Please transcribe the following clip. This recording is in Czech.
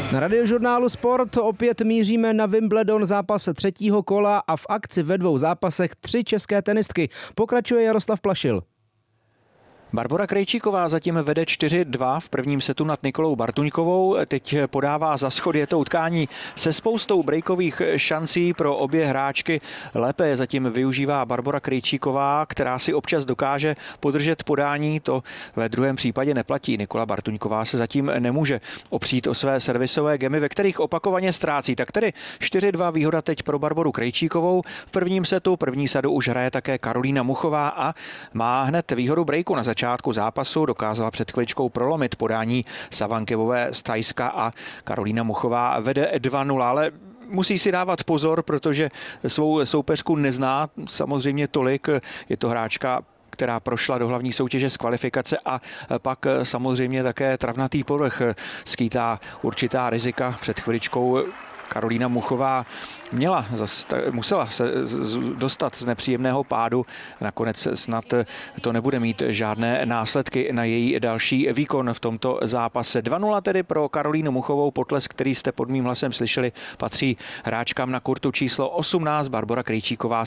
Na Radiožurnálu Sport opět míříme na Wimbledon, zápas třetího kola a v akci ve 2 zápasech 3 české tenistky. Pokračuje Jaroslav Plašil. Barbora Krejčíková zatím vede 4-2 v prvním setu nad Nikolou Bartuňkovou. Teď podává za schod, je to utkání se spoustou breakových šancí pro obě hráčky. Lépe je zatím využívá Barbora Krejčíková, která si občas dokáže podržet podání. To ve druhém případě neplatí. Nikola Bartuňková se zatím nemůže opřít o své servisové gemy, ve kterých opakovaně ztrácí. Tak tedy 4-2 výhoda teď pro Barboru Krejčíkovou. V prvním setu, první sadu už hraje také Karolína Muchová a má hned výhodu breaku na začátku zápasu. Dokázala před chviličkou prolomit podání Savankevové z Thajska a Karolína Muchová vede 2-0, ale musí si dávat pozor, protože svou soupeřku nezná samozřejmě tolik. Je to hráčka, která prošla do hlavní soutěže z kvalifikace a pak samozřejmě také travnatý povrch skýtá určitá rizika. Před chviličkou Karolína Muchová musela se dostat z nepříjemného pádu. Nakonec snad to nebude mít žádné následky na její další výkon v tomto zápase. 2-0 tedy pro Karolínu Muchovou. Potlesk, který jste pod mým hlasem slyšeli, patří hráčkám na kurtu číslo 18. Barbora Krejčíková